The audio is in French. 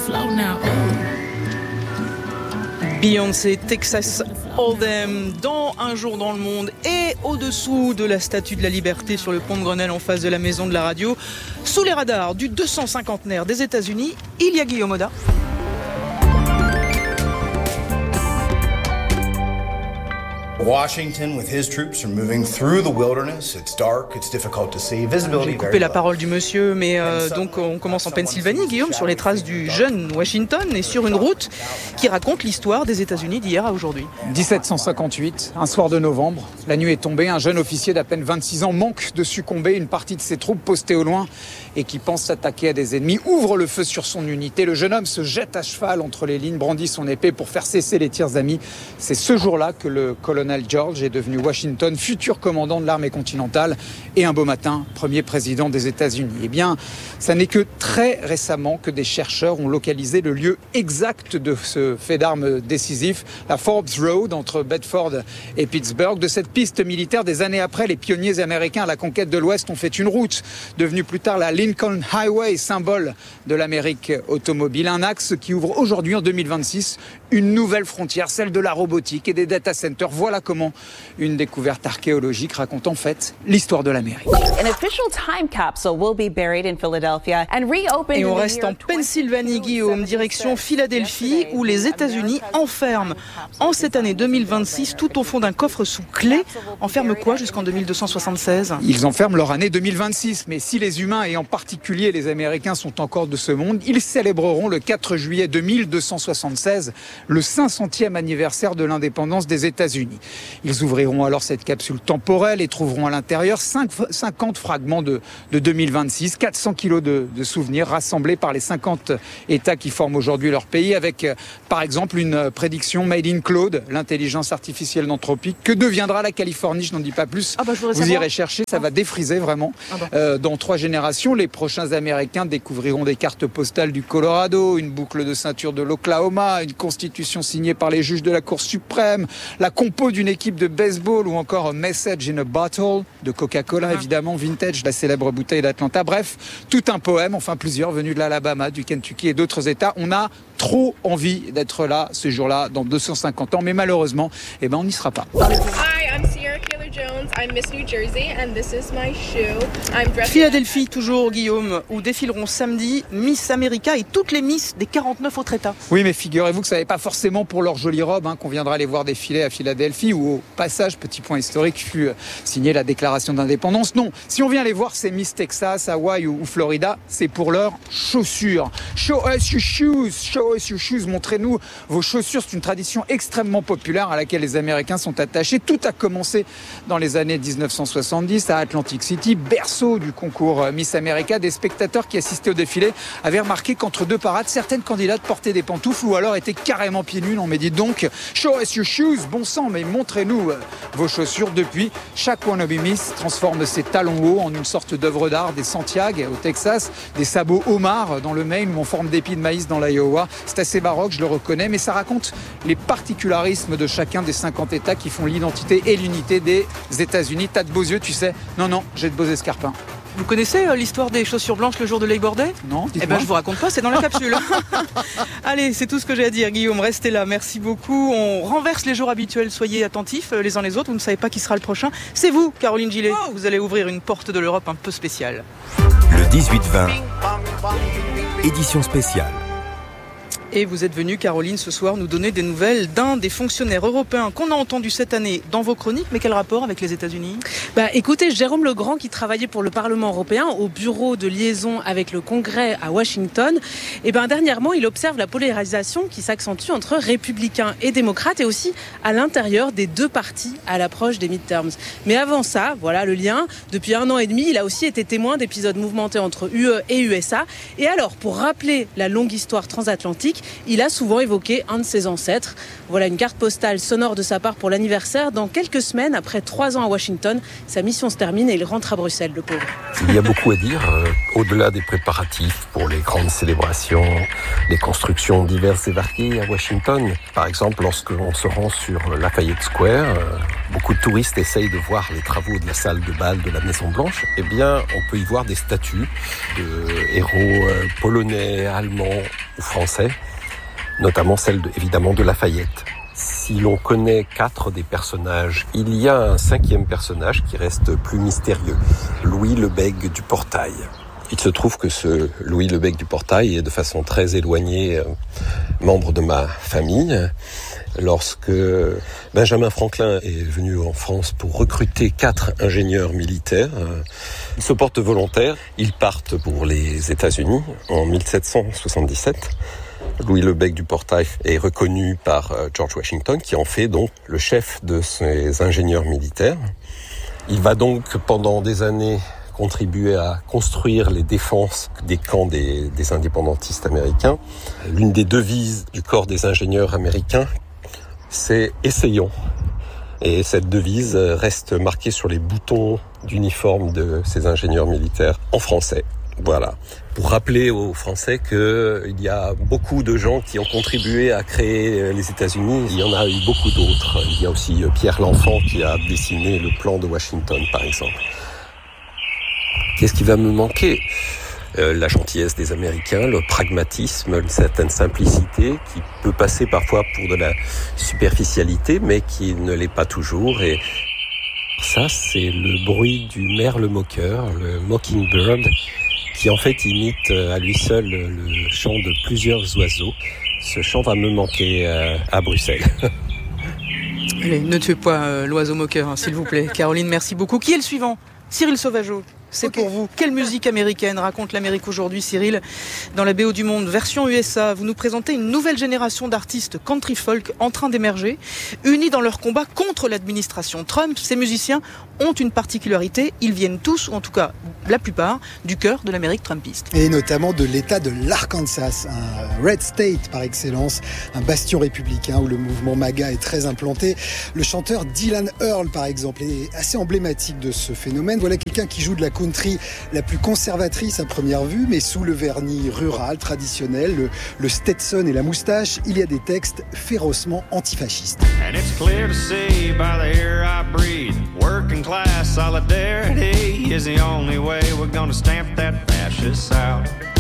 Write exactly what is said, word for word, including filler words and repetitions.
Beyoncé, Texas Hold'em, dans Un jour dans le monde et au-dessous de la Statue de la Liberté sur le pont de Grenelle en face de la Maison de la Radio, sous les radars du deux cent cinquantenaire des États-Unis, il y a Guillaume Oda. Washington, with his troops, are moving through the wilderness. It's dark, it's difficult to see. Visibility. J'ai coupé la parole du monsieur, mais euh, donc on commence en Pennsylvanie, Guillaume, sur les traces du jeune Washington et sur une route qui raconte l'histoire des États-Unis d'hier à aujourd'hui. dix-sept cent cinquante-huit, un soir de novembre, la nuit est tombée, un jeune officier d'à peine vingt-six ans manque de succomber. Une partie de ses troupes postées au loin et qui pense s'attaquer à des ennemis ouvre le feu sur son unité. Le jeune homme se jette à cheval entre les lignes, brandit son épée pour faire cesser les tirs amis. C'est ce jour-là que le colonel George est devenu Washington, futur commandant de l'armée continentale et un beau matin, premier président des États-Unis. Eh bien, ça n'est que très récemment que des chercheurs ont localisé le lieu exact de ce fait d'armes décisif, la Forbes Road entre Bedford et Pittsburgh. De cette piste militaire, des années après, les pionniers américains à la conquête de l'Ouest ont fait une route, devenue plus tard la Lincoln Highway, symbole de l'Amérique automobile. Un axe qui ouvre aujourd'hui, en deux mille vingt-six, une nouvelle frontière, celle de la robotique et des data centers. Voilà comment une découverte archéologique raconte en fait l'histoire de l'Amérique. Et on reste en Pennsylvanie, Guillaume, direction Philadelphie, où les États-Unis enferment en cette année deux mille vingt-six, tout au fond d'un coffre sous clé. Enferment quoi jusqu'en deux mille deux cent soixante-seize ? Ils enferment leur année deux mille vingt-six, mais si les humains et en particulier les Américains sont encore de ce monde, ils célébreront le quatre juillet deux mille deux cent soixante-seize, le cinq centième anniversaire de l'indépendance des États-Unis. Ils ouvriront alors cette capsule temporelle et trouveront à l'intérieur cinquante fragments de, de deux mille vingt-six, quatre cents kilos de, de souvenirs rassemblés par les cinquante États qui forment aujourd'hui leur pays, avec par exemple une prédiction made in Claude, l'intelligence artificielle d'Anthropique. Que deviendra la Californie ? Je n'en dis pas plus. Ah bah, je Vous savoir. irez chercher, ça va défriser vraiment. Ah bah. euh, dans trois générations, les prochains Américains découvriront des cartes postales du Colorado, une boucle de ceinture de l'Oklahoma, une constitution signée par les juges de la Cour suprême, la compo d'une équipe de baseball ou encore un Message in a Bottle de Coca-Cola, évidemment, vintage, la célèbre bouteille d'Atlanta. Bref, tout un poème, enfin plusieurs, venus de l'Alabama, du Kentucky et d'autres États. On a trop envie d'être là ce jour-là dans deux cent cinquante ans, mais malheureusement, eh ben, on n'y sera pas. Philadelphie, toujours, Guillaume, où défileront samedi Miss America et toutes les Miss des quarante-neuf autres États. Oui, mais figurez-vous que ce n'est pas forcément pour leur jolie robe hein, qu'on viendra les voir défiler à Philadelphie, où au passage, petit point historique, fut signée la déclaration d'indépendance. Non, si on vient les voir, c'est Miss Texas, Hawaï ou, ou Florida, c'est pour leurs chaussures. Show us your shoes, show us your shoes, montrez-nous vos chaussures. C'est une tradition extrêmement populaire à laquelle les Américains sont attachés. Tout a commencé dans les années dix-neuf cent soixante-dix à Atlantic City, berceau du concours Miss America. Des spectateurs qui assistaient au défilé avaient remarqué qu'entre deux parades, certaines candidates portaient des pantoufles ou alors étaient carrément pieds nus. On m'a dit donc, show us your shoes, bon sang, mais montrez-nous vos chaussures. Depuis, chaque wannabe Miss transforme ses talons hauts en une sorte d'œuvre d'art, des Santiago au Texas, des sabots Omar dans le Maine ou en forme d'épi de maïs dans l'Iowa. C'est assez baroque, je le reconnais, mais ça raconte les particularismes de chacun des cinquante États qui font l'identité et l'unité des États-Unis. T'as de beaux yeux, tu sais. Non, non, j'ai de beaux escarpins. Vous connaissez euh, l'histoire des chaussures blanches le jour de Labor Day ? Non, dites-moi. Eh ben, je vous raconte pas, c'est dans la capsule. Allez, c'est tout ce que j'ai à dire, Guillaume. Restez là, merci beaucoup. On renverse les jours habituels, soyez attentifs euh, les uns les autres. Vous ne savez pas qui sera le prochain. C'est vous, Caroline Gillet. Oh, vous allez ouvrir une porte de l'Europe un peu spéciale. Le dix-huit vingt, édition spéciale. Et vous êtes venue, Caroline, ce soir nous donner des nouvelles d'un des fonctionnaires européens qu'on a entendu cette année dans vos chroniques. Mais quel rapport avec les États-Unis ? Bah, écoutez, Jérôme Legrand, qui travaillait pour le Parlement européen au bureau de liaison avec le Congrès à Washington, et ben, dernièrement, il observe la polarisation qui s'accentue entre républicains et démocrates et aussi à l'intérieur des deux partis à l'approche des midterms. Mais avant ça, voilà le lien. Depuis un an et demi, il a aussi été témoin d'épisodes mouvementés entre U E et U S A. Et alors, pour rappeler la longue histoire transatlantique, il a souvent évoqué un de ses ancêtres. Voilà une carte postale sonore de sa part pour l'anniversaire. Dans quelques semaines, après trois ans à Washington, sa mission se termine et il rentre à Bruxelles, le pauvre. Il y a beaucoup à dire, euh, au-delà des préparatifs pour les grandes célébrations, les constructions diverses et variées à Washington. Par exemple, lorsqu'on se rend sur Lafayette Square, euh, beaucoup de touristes essayent de voir les travaux de la salle de bal de la Maison Blanche, eh bien, on peut y voir des statues de héros polonais, allemands ou français, notamment celle, de, évidemment, de Lafayette. Si l'on connaît quatre des personnages, il y a un cinquième personnage qui reste plus mystérieux, Louis Lebègue du Portail. Il se trouve que ce Louis Lebègue du Portail est de façon très éloignée euh, membre de ma famille. Lorsque Benjamin Franklin est venu en France pour recruter quatre ingénieurs militaires, euh, ils se portent volontaires. Ils partent pour les États-Unis en dix-sept cent soixante-dix-sept. Louis Lebègue du Portail est reconnu par euh, George Washington, qui en fait donc le chef de ces ingénieurs militaires. Il va donc pendant des années contribuer à construire les défenses des camps des, des indépendantistes américains. L'une des devises du corps des ingénieurs américains, c'est « Essayons ». Et cette devise reste marquée sur les boutons d'uniforme de ces ingénieurs militaires en français. Voilà. Pour rappeler aux Français qu'il y a beaucoup de gens qui ont contribué à créer les États-Unis. Il y en a eu beaucoup d'autres. Il y a aussi Pierre L'Enfant qui a dessiné le plan de Washington, par exemple. Qu'est-ce qui va me manquer ? euh, La gentillesse des Américains, le pragmatisme, une certaine simplicité qui peut passer parfois pour de la superficialité, mais qui ne l'est pas toujours. Et ça, c'est le bruit du merle moqueur, le mockingbird, qui en fait imite à lui seul le chant de plusieurs oiseaux. Ce chant va me manquer euh, à Bruxelles. Allez, ne tuez pas euh, l'oiseau moqueur, hein, s'il vous plaît. Caroline, merci beaucoup. Qui est le suivant ? Cyril Sauvageau, c'est okay. Pour vous. Quelle musique américaine raconte l'Amérique aujourd'hui, Cyril ? Dans la B O du Monde, version U S A, vous nous présentez une nouvelle génération d'artistes country folk en train d'émerger, unis dans leur combat contre l'administration Trump. Ces musiciens ont une particularité, ils viennent tous, ou en tout cas la plupart, du cœur de l'Amérique trumpiste. Et notamment de l'État de l'Arkansas, un red state par excellence, un bastion républicain où le mouvement MAGA est très implanté. Le chanteur Dylan Earl, par exemple, est assez emblématique de ce phénomène. Voilà quelqu'un qui joue de la country la plus conservatrice à première vue, mais sous le vernis rural, traditionnel, le, le Stetson et la moustache, il y a des textes férocement antifascistes. And it's clear to see by the air I breathe, working class solidarity is the only way we're gonna stamp that fascist out.